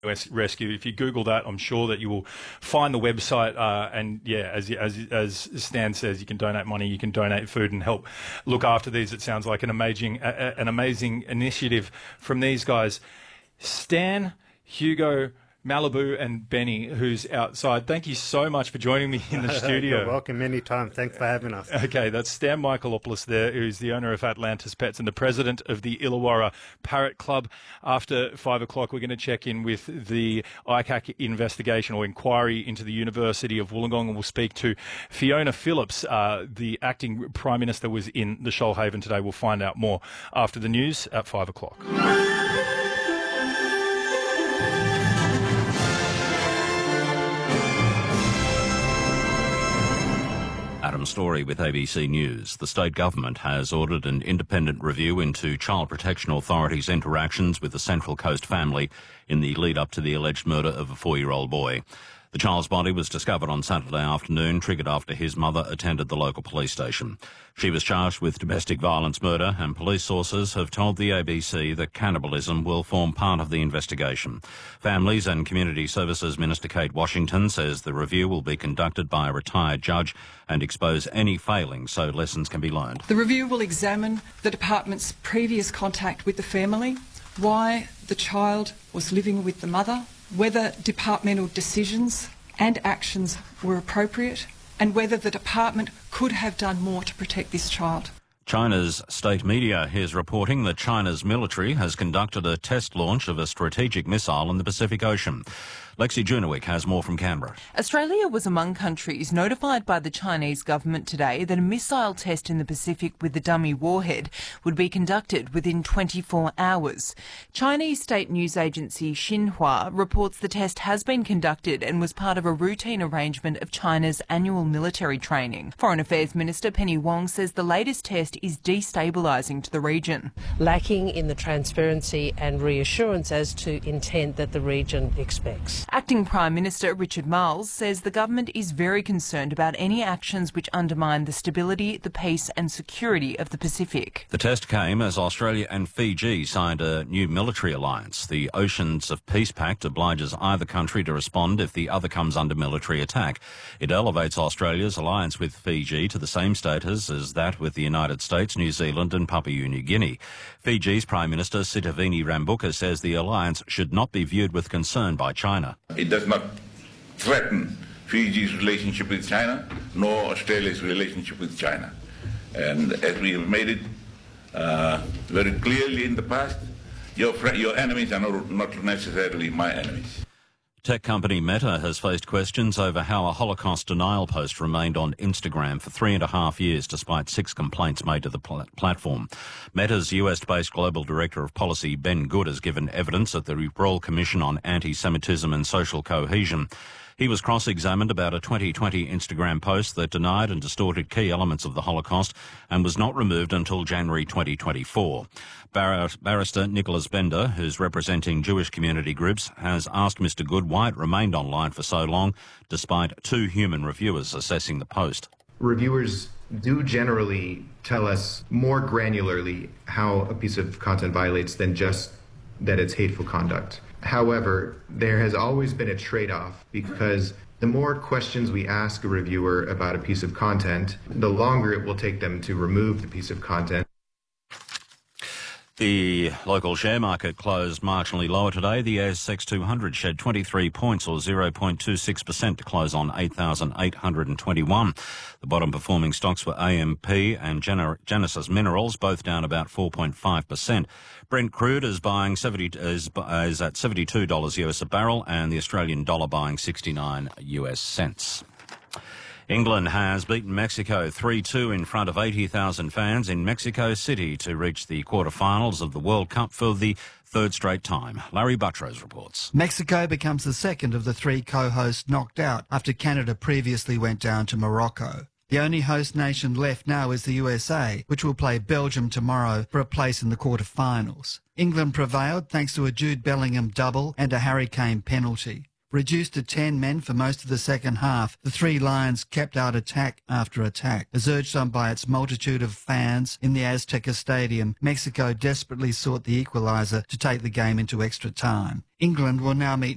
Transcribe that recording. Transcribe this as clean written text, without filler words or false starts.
Rescue. If you Google that, I'm sure that you will find the website. And yeah, as Stan says, you can donate money, you can donate food, and help look after these. It sounds like an amazing initiative from these guys. Stan, Hugo, Malibu, and Benny, who's outside. Thank you so much for joining me in the studio. You're welcome anytime. Thanks for having us. Okay, that's Stan Michaelopoulos there, who's the owner of Atlantis Pets and the president of the Illawarra Parrot Club. After 5 o'clock, we're going to check in with the ICAC investigation or inquiry into the University of Wollongong, and we'll speak to Fiona Phillips, the acting Prime Minister, was in the Shoalhaven today. We'll find out more after the news at 5 o'clock. Adam Story with ABC News. The state government has ordered an independent review into Child Protection Authority's interactions with the Central Coast family in the lead-up to the alleged murder of a 4-year-old boy. The child's body was discovered on Saturday afternoon, triggered after his mother attended the local police station. She was charged with domestic violence murder, and police sources have told the ABC that cannibalism will form part of the investigation. Families and Community Services Minister Kate Washington says the review will be conducted by a retired judge and expose any failings so lessons can be learned. The review will examine the department's previous contact with the family, why the child was living with the mother, whether departmental decisions and actions were appropriate, and whether the department could have done more to protect this child. China's state media is reporting that China's military has conducted a test launch of a strategic missile in the Pacific Ocean. Lexi Junowick has more from Canberra. Australia was among countries notified by the Chinese government today that a missile test in the Pacific with the dummy warhead would be conducted within 24 hours. Chinese state news agency Xinhua reports the test has been conducted and was part of a routine arrangement of China's annual military training. Foreign Affairs Minister Penny Wong says the latest test is destabilising to the region. Lacking in the transparency and reassurance as to intent that the region expects. Acting Prime Minister Richard Marles says the government is very concerned about any actions which undermine the stability, the peace and security of the Pacific. The test came as Australia and Fiji signed a new military alliance. The Oceans of Peace Pact obliges either country to respond if the other comes under military attack. It elevates Australia's alliance with Fiji to the same status as that with the United States, New Zealand and Papua New Guinea. Fiji's Prime Minister Sitiveni Rabuka says the alliance should not be viewed with concern by China. It does not threaten Fiji's relationship with China, nor Australia's relationship with China. And as we have made it very clearly in the past, your enemies are not necessarily my enemies. Tech company Meta has faced questions over how a Holocaust denial post remained on Instagram for 3.5 years despite 6 complaints made to the platform. Meta's US-based Global Director of Policy, Ben Good, has given evidence at the Royal Commission on Anti-Semitism and Social Cohesion. He was cross-examined about a 2020 Instagram post that denied and distorted key elements of the Holocaust and was not removed until January 2024. Barrister Nicholas Bender, who's representing Jewish community groups, has asked Mr Good why it remained online for so long, despite 2 human reviewers assessing the post. Reviewers do generally tell us more granularly how a piece of content violates than just that it's hateful conduct. However, there has always been a trade-off because the more questions we ask a reviewer about a piece of content, the longer it will take them to remove the piece of content. The local share market closed marginally lower today. The ASX 200 shed 23 points or 0.26% to close on 8,821. The bottom performing stocks were AMP and Genesis Minerals, both down about 4.5%. Brent crude is at $72 US a barrel, and the Australian dollar buying 69 US cents. England has beaten Mexico 3-2 in front of 80,000 fans in Mexico City to reach the quarterfinals of the World Cup for the 3rd straight time. Larry Buttrose reports. Mexico becomes the second of the 3 co-hosts knocked out after Canada previously went down to Morocco. The only host nation left now is the USA, which will play Belgium tomorrow for a place in the quarterfinals. England prevailed thanks to a Jude Bellingham double and a Harry Kane penalty. Reduced to 10 men for most of the second half, the 3 Lions kept out attack after attack. As urged on by its multitude of fans in the Azteca Stadium, Mexico desperately sought the equaliser to take the game into extra time. England will now meet